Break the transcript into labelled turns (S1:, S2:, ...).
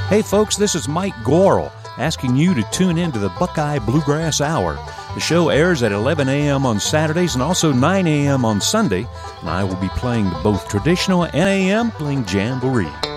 S1: Hey folks, this is Mike Gorel asking you to tune in to the Buckeye Bluegrass Hour. The show airs at 11 a.m. on Saturdays and also 9 a.m. on Sunday, and I will be playing both traditional and AM playing jamboree.